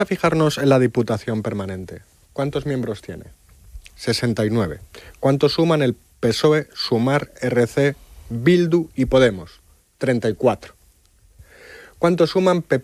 A fijarnos en la Diputación Permanente. ¿Cuántos miembros tiene? 69. ¿Cuántos suman el PSOE, Sumar, RC, Bildu y Podemos? 34. ¿Cuántos suman PP